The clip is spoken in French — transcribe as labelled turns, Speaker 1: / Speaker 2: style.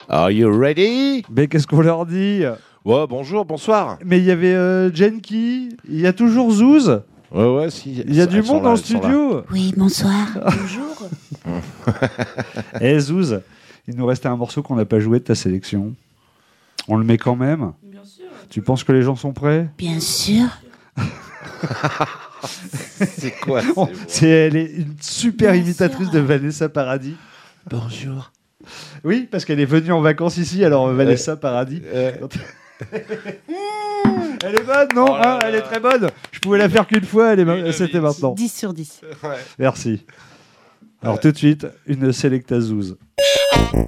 Speaker 1: Are you ready?
Speaker 2: Mais qu'est-ce qu'on leur dit?
Speaker 1: Ouais, bonjour, bonsoir.
Speaker 2: Mais il y avait Jenki, il y a toujours Zouz.
Speaker 1: Ouais, si.
Speaker 2: Il y a du monde dans le studio.
Speaker 3: Oui, bonsoir. Bonjour.
Speaker 2: Eh Zouz, il nous restait un morceau qu'on n'a pas joué de ta sélection. On le met quand même?
Speaker 3: Bien sûr.
Speaker 2: Tu penses que les gens sont prêts?
Speaker 3: Bien sûr.
Speaker 1: C'est quoi?
Speaker 2: Elle est une super imitatrice de Vanessa Paradis.
Speaker 1: Bonjour.
Speaker 2: Oui, parce qu'elle est venue en vacances ici, alors Vanessa Paradis. Elle est bonne, non?
Speaker 1: Oh là là.
Speaker 2: Elle est très bonne. Je pouvais la faire qu'une fois, c'était maintenant.
Speaker 3: 10 sur 10.
Speaker 1: Ouais.
Speaker 2: Merci. Alors tout de suite, une Selecta Zouz.